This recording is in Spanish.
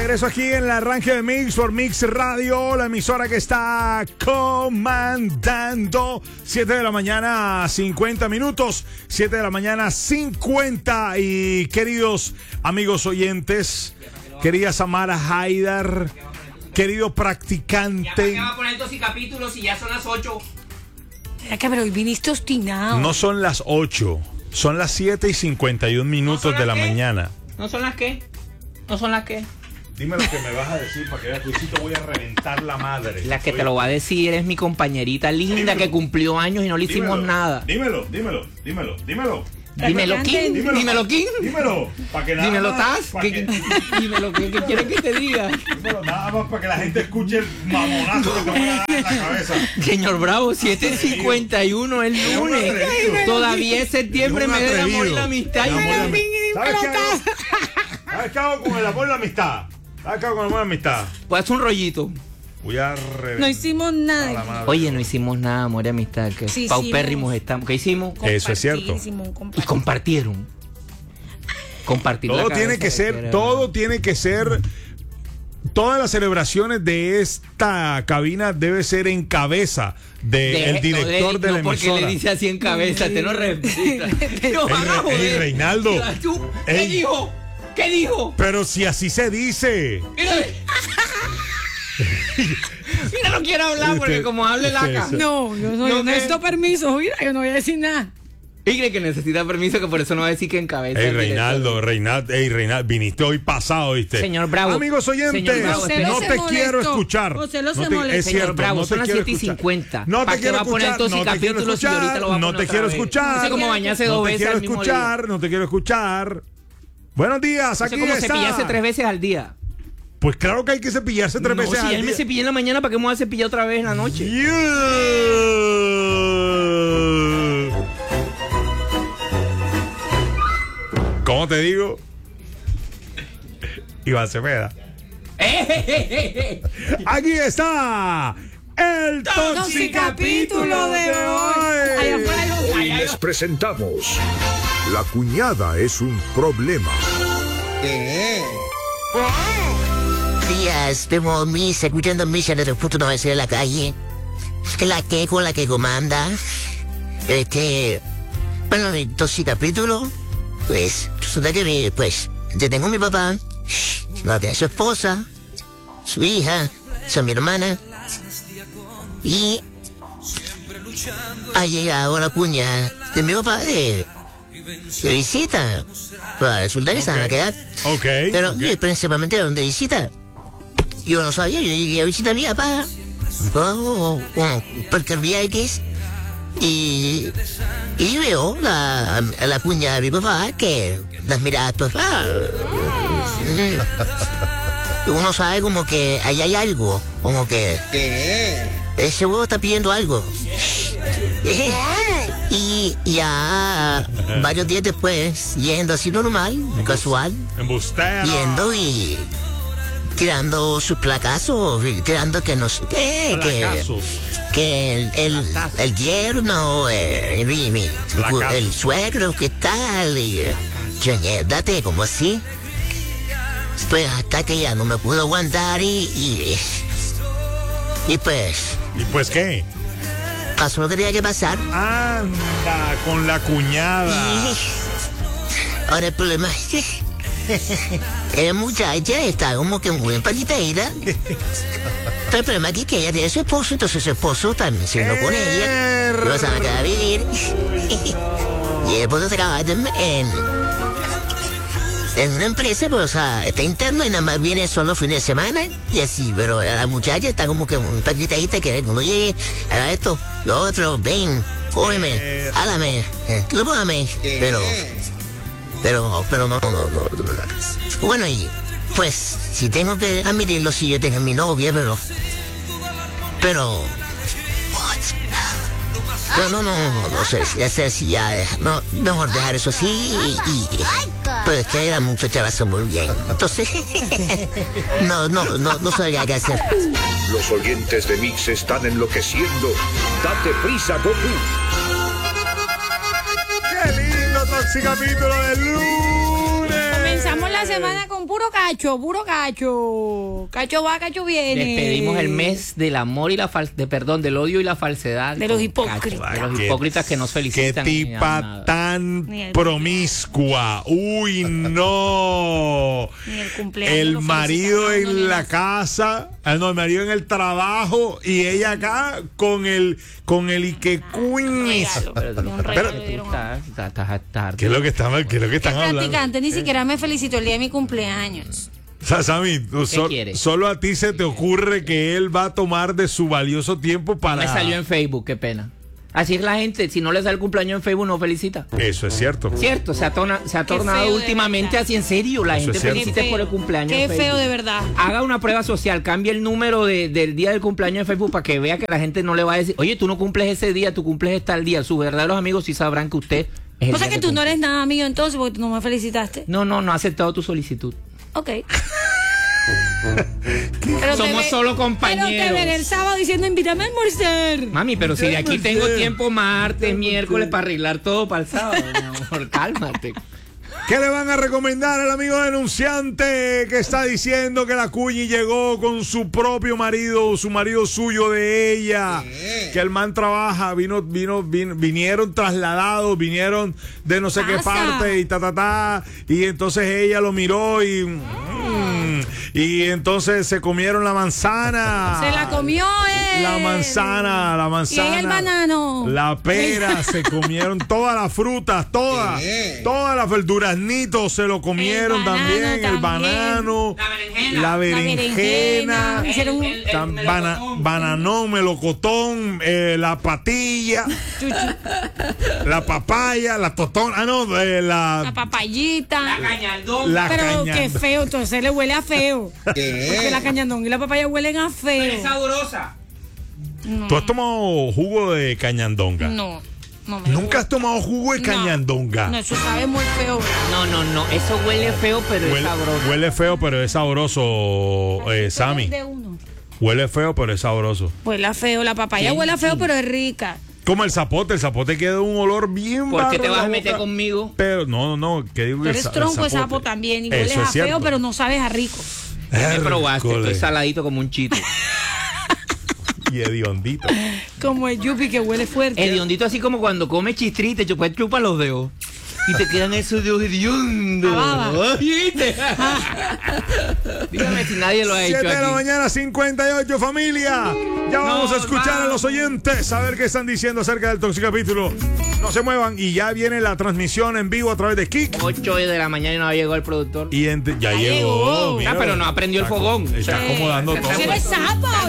regreso aquí en el arranque de Mix por Mix Radio, la emisora que está comandando. 7 de la mañana, 50 minutos. 7 de la mañana, 50. Y queridos amigos oyentes, querida Samara Haidar, querido practicante. Ya va a poner 12 capítulos y ya son las 8. Pero hoy viniste obstinado. No son las 8, son las 7 y 51 minutos ¿No de la qué? mañana. ¿No son las qué? ¿No son las qué? Dime lo que me vas a decir para que veas, Luisito, voy a reventar la madre. La que te lo va a decir es mi compañerita linda. Dímelo. Que cumplió años y no le hicimos nada. Dímelo. Dímelo, Importante. King. Dímelo, King. Dímelo. Para que nada Dímelo, más, Taz. pa' que- Dímelo, ¿qué quieres que te diga? Dímelo nada más para que la gente escuche el mamonazo que te voy a dar en la cabeza. Señor Bravo, 7:51 el lunes. atrevido. Todavía es septiembre, Es un mes del amor y atrevido. la amistad. El amor y la amistad. ¿Sabes qué pelota. hago? ¿Sabes qué hago con el amor y la amistad? ¿Sabes qué hago con el amor y la amistad? Pues un rollito. Voy a reventar. No hicimos a la nada. madre. Oye, no hicimos nada, amor y amistad. Que Sí, paupérrimos hicimos. estamos. ¿Qué hicimos? Eso es cierto. Hicimos un Y compartir. compartieron. Compartir la Todo cabeza tiene que de ser, era- todo tiene que ser. Todas las celebraciones de esta cabina debe ser en cabeza del director de la porque emisora. le dice así en cabeza, te lo respeta. No, van a joder. Ey, Reinaldo. ¿Qué Ey. dijo? ¿Qué dijo? Pero si así se dice. Mírame. Mira, no quiero hablar porque como hable laca. No, yo no, No, yo ¿qué? necesito permiso. Mira, yo no voy a decir nada. Y cree que necesita permiso, que por eso no va a decir que en cabeza. Ey, el director. Reinaldo, viniste hoy pasado, ¿viste? Señor Bravo. Amigos oyentes, Señor Bravo, José no lo te se molestó. quiero escuchar. José lo No se te- molestó. es Señor cierto, Bravo, no son te las quiero 7:50. escuchar. No ¿Para te qué quiero va a poner escuchar. 12 No te quiero capítulos y ahorita lo va a escuchar. No poner te otra quiero vez? escuchar. No sé cómo bañarse No dos te veces quiero al mismo día. escuchar. No te quiero escuchar. Buenos días, No sé aquí cómo está. cepillarse 3 veces al día. Pues claro que hay que cepillarse 3 No, veces si al él me día. cepillé en la mañana, ¿para qué me voy a cepillar otra vez en la noche? ¿Cómo te digo? Iván Cepeda. Aquí está el Toxicapítulo de hoy. Allá afuera hay un- Hoy les presentamos La cuñada es un problema. Días, vemos misa, escuchando misa desde el punto 9 de la calle. La que con la que comanda. Bueno, entonces capítulo, pues, resulta que pues, yo tengo a mi papá, la de su esposa, su hija, mi hermana, y ha llegado la cuñada de mi papá de visita. Pues resulta que se van a quedar. Ok. Pero ok. principalmente donde visita. Yo no sabía, yo llegué a visitar a mi papá. Porque el viajes. Y veo la cuñada de mi papá que las miradas pues uno sabe como que ahí hay algo. Como que ese huevo está pidiendo algo. Y ya varios días después, yendo así normal, casual, Embustero. yendo y tirando sus placazos, tirando que no sé qué, Placazos. que el yerno, Placazo. el suegro, ¿qué tal? Y date como así. Pues hasta que ya no me pude aguantar y pues ¿Y pues qué? pasó lo que tenía que pasar. Anda con la cuñada. Y ahora el problema es que la muchacha está como que muy empalidecida. Pero el problema aquí es que ella tiene su esposo, entonces su esposo también se vino con ella. Y los van a quedar a vivir. Y el esposo trabaja en una empresa, pues, o sea, está interno y nada más viene solo fines de semana y así, pero la muchacha está como que muy empalidecida que cuando llegue, haga esto, lo otro, ven, cógeme, hálame, lúpame, pero no. Bueno, y pues, si tengo que admitirlo, si yo tengo a mi novia, pero no sé si ya, no, mejor dejar eso así y pues es que la muchacha va a hacer muy bien. Entonces, no sabía qué hacer. Los oyentes de Mix están enloqueciendo. Date prisa, Goku. ¡Qué lindo Toxicapítulo del lunes! Empezamos la semana con puro cacho, puro cacho. Cacho va, cacho viene. Despedimos el mes del amor y del odio y la falsedad. De los con hipócritas. cacho, de los hipócritas que nos Qué felicitan. tipa tan Ni el promiscua. Uy, no. Ni el cumpleaños El lo marido felicitan, en ni la nada. casa, no, el marido en el trabajo y ella acá con el Iquecuñis. Regalo. Pero tú Un regalo le tú dieron. ¿Qué es lo que están El hablando? practicante ni siquiera me felicitó el día de mi cumpleaños. Sammy, quieres? solo a ti se te ocurre que él va a tomar de su valioso tiempo para... Me salió en Facebook, qué pena. Así es la gente, si no le sale el cumpleaños en Facebook, no felicita. Eso es cierto. Cierto, se ha tornado feo, de últimamente verdad. así, en serio. La Eso gente es cierto. felicita por el cumpleaños. Qué en feo Facebook. de verdad. Haga una prueba social, cambie el número del día del cumpleaños en Facebook para que vea que la gente no le va a decir, oye, tú no cumples ese día, tú cumples tal día. Sus verdaderos amigos sí sabrán que usted es el O sea día que tú no cumple. eres nada mío entonces porque tú no me felicitaste. No ha aceptado tu solicitud. Ok. Pero Somos solo Pero te veré el compañeros. sábado diciendo invítame a almorzar. Mami, pero si de aquí tengo tiempo martes, miércoles para arreglar todo para el sábado, mi amor, cálmate. ¿Qué le van a recomendar al amigo denunciante que está diciendo que la Cuñi llegó con su propio marido, su marido suyo de ella? Que el man trabaja, vinieron trasladados, vinieron de no sé qué Pasa. parte y entonces ella lo miró y entonces se comieron la manzana. Se la comió él. La manzana. Y ella el banano. La pera, se comieron todas las frutas, todas las verdurasnitos se lo comieron El banano también, el también. banano, La berenjena, Hicieron un bananón, melocotón, la patilla, la papaya, la totona, la papayita. cañaldón. la Pero caña. qué feo, entonces le huele a feo. Porque la cañandón y la papaya huelen a feo. sabrosa. No, ¿Tú has tomado jugo de cañandonga? no me ¿Nunca gusta. has tomado jugo de No. cañandonga? No, eso sabe muy feo. No, eso huele feo, pero es sabroso. Huele feo, pero es sabroso, Sammy. De uno. Huele feo, pero es sabroso. Huele a feo, la papaya ¿Quién? huele a feo, pero es rica. Como el zapote queda un olor bien ¿Por qué barro te en vas la a meter boca. conmigo? Pero no, que digo Tú que eres el tronco de zapote. sapo también y Eso hueles es a cierto. feo, pero no sabes a rico. Me probaste, Hércole. estoy saladito como un chito. Y hediondito. Como el yupi que huele fuerte. Hediondito así como cuando comes chistrite, chupa los dedos. Y te quedan esos dedos hediondos. La baba. ¿Viste? Dígame si nadie lo ha 7 hecho de la aquí. mañana, 58, familia. Ya vamos a escuchar a los oyentes, a ver qué están diciendo acerca del Toxicapítulo. No se muevan y ya viene la transmisión en vivo a través de Kik. 8 de la mañana y no llegó el productor. Y ya llegó. llegó. mira, Pero no aprendió el fogón. Está acomodando todo. ¡Eres sapo!